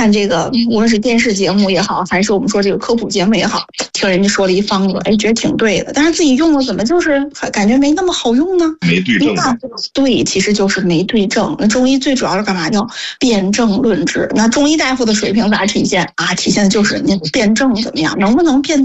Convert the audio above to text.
看这个，无论是电视节目也好，还是我们说这个科普节目也好，听人家说了一方子，觉得挺对的，但是自己用了怎么就是感觉没那么好用呢？ 没对症。 对，其实就是没对症。那中医最主要是干嘛？叫辨证论治。那中医大夫的水平咋体现啊？体现的就是您辨证怎么样，能不能辨